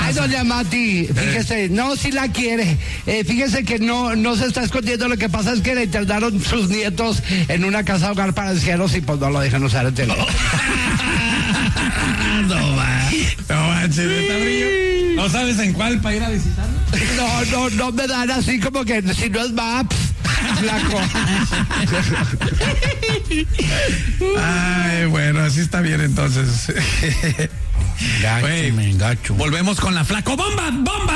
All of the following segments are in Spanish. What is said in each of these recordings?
Ay, doña Mati, fíjese, no, si la quiere. Fíjese que no se está escondiendo. Lo que pasa es que le internaron sus nietos en una casa hogar para ancianos y pues no lo dejan usar el teléfono. ¿No sabes en cuál para ir a visitarlo? No me dan así como que si no es Maps. Flaco. Ay, bueno, así está bien entonces. Gacho. Volvemos con la flaco bomba.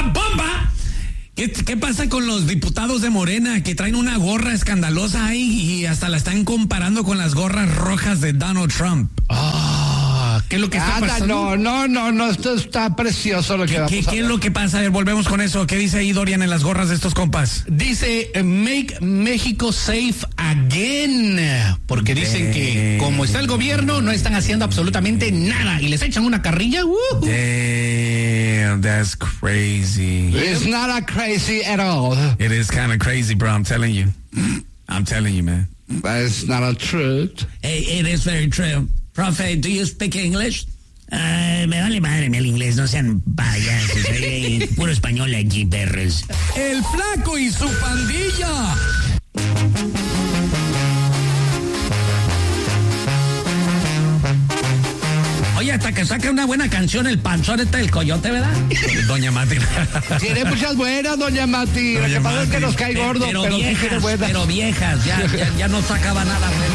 ¿Qué pasa con los diputados de Morena que traen una gorra escandalosa ahí y hasta la están comparando con las gorras rojas de Donald Trump? ¿Qué es lo que está pasando? No, esto está precioso lo que va a pasar. ¿Qué es lo que pasa? A ver, volvemos con eso. ¿Qué dice ahí Dorian en las gorras de estos compas? Dice, make México safe again. Porque dicen que como está el gobierno, no están haciendo absolutamente nada. Y les echan una carrilla. Damn, that's crazy. It's not crazy at all. It is kind of crazy, bro. I'm telling you, man. But it's not a truth. It is very true. Profe, do you speak English? Me vale madre el inglés, no sean payasos. Puro español aquí, perros. El flaco y su pandilla. Oye, hasta que saque una buena canción el panzón del coyote, ¿verdad? Doña Mati. Tiene muchas buenas, doña Mati. Lo que pasa es que nos cae gordo, pero sí tiene buenas. Pero viejas, ya no sacaba nada bueno.